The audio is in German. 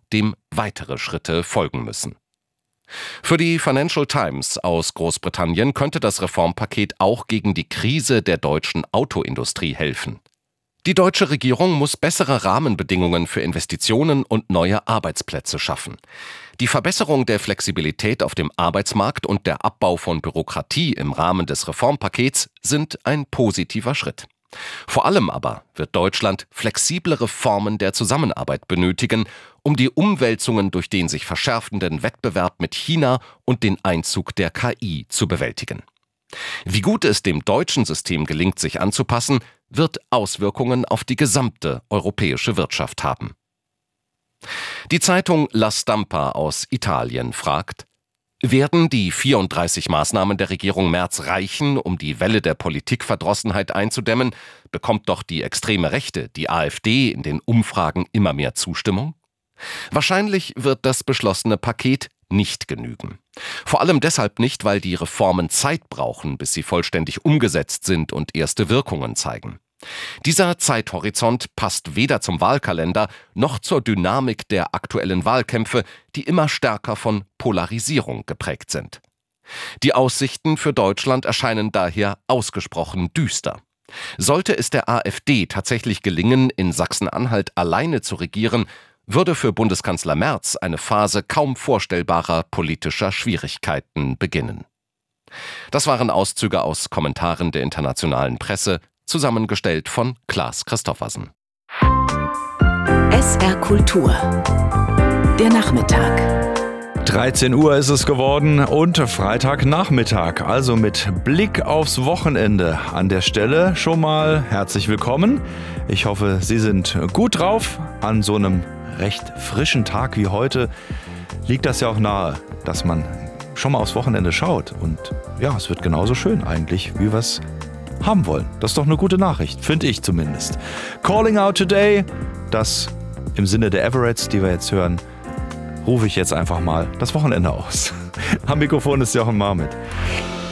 dem weitere Schritte folgen müssen. Für die Financial Times aus Großbritannien könnte das Reformpaket auch gegen die Krise der deutschen Autoindustrie helfen. Die deutsche Regierung muss bessere Rahmenbedingungen für Investitionen und neue Arbeitsplätze schaffen. Die Verbesserung der Flexibilität auf dem Arbeitsmarkt und der Abbau von Bürokratie im Rahmen des Reformpakets sind ein positiver Schritt. Vor allem aber wird Deutschland flexiblere Formen der Zusammenarbeit benötigen, um die Umwälzungen durch den sich verschärfenden Wettbewerb mit China und den Einzug der KI zu bewältigen. Wie gut es dem deutschen System gelingt, sich anzupassen, wird Auswirkungen auf die gesamte europäische Wirtschaft haben. Die Zeitung La Stampa aus Italien fragt: Werden die 34 Maßnahmen der Regierung Merz reichen, um die Welle der Politikverdrossenheit einzudämmen? Bekommt doch die extreme Rechte, die AfD, in den Umfragen immer mehr Zustimmung? Wahrscheinlich wird das beschlossene Paket nicht genügen. Vor allem deshalb nicht, weil die Reformen Zeit brauchen, bis sie vollständig umgesetzt sind und erste Wirkungen zeigen. Dieser Zeithorizont passt weder zum Wahlkalender noch zur Dynamik der aktuellen Wahlkämpfe, die immer stärker von Polarisierung geprägt sind. Die Aussichten für Deutschland erscheinen daher ausgesprochen düster. Sollte es der AfD tatsächlich gelingen, in Sachsen-Anhalt alleine zu regieren, würde für Bundeskanzler Merz eine Phase kaum vorstellbarer politischer Schwierigkeiten beginnen. Das waren Auszüge aus Kommentaren der internationalen Presse, zusammengestellt von Klaas Christoffersen. SR Kultur. Der Nachmittag. 13 Uhr ist es geworden und Freitagnachmittag, also mit Blick aufs Wochenende. An der Stelle schon mal herzlich willkommen. Ich hoffe, Sie sind gut drauf. An so einem recht frischen Tag wie heute liegt das ja auch nahe, dass man schon mal aufs Wochenende schaut. Und ja, es wird genauso schön eigentlich, wie wir es haben wollen. Das ist doch eine gute Nachricht, finde ich zumindest. Calling Out Today, das im Sinne der Everetts, die wir jetzt hören, rufe ich jetzt einfach mal das Wochenende aus. Am Mikrofon ist Jochen Marmit.